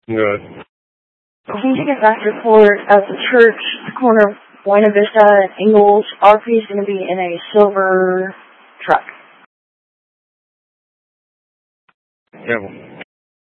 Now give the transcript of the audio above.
Good. Please get back to report at the church, the corner of Buena Vista and Ingalls. RP is going to be in a silver truck. Yeah.